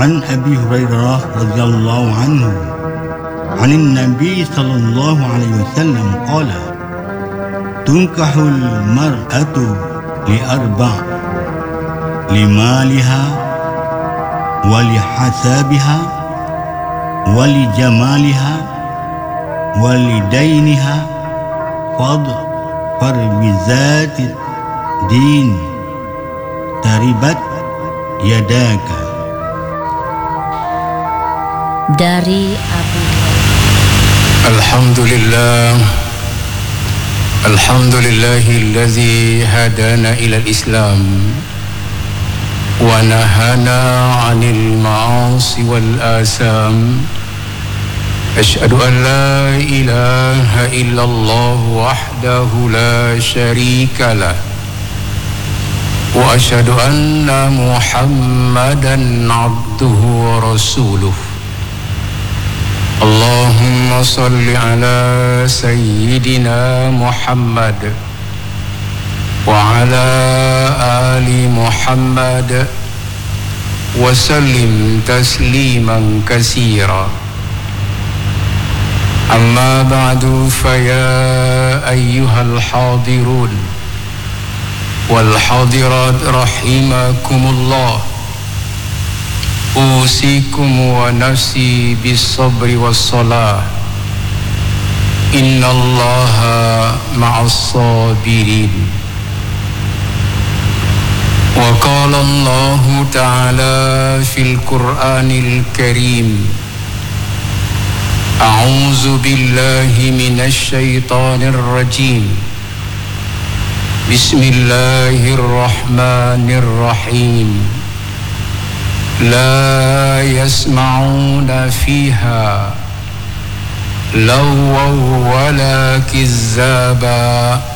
عن أبي هريرة رضي الله عنه عن النبي صلى الله عليه وسلم قال: تنكح المرأة لأربع: لمالها ولحسابها ولجمالها ولدينها فاظفر بذات الدين تربت يداك. Dari Abu Alhamdulillahilladzi hadana ilal Islam wa nahana 'anil ma'asi wal asam. Asyhadu an la ilaha illallah wahdahu la syarikalah wa asyhadu anna Muhammadan 'abduhu wa rasuluh. Allahumma salli ala sayyidina Muhammad wa ala ali Muhammad wa sallim tasliman katsira. Amma ba'du, faya ayyuhal hadirun wal hadirat rahimakumullah. Usikum wa nafsi bis-sabri was-salah. Innallaha ma'as-sabirin. Wa qala Allahu ta'ala fil Qur'anil Karim: A'udzu billahi minasy syaithanir rajim. Bismillahirrahmanirrahim. La yasma'una fiha lagwan wala kizzaba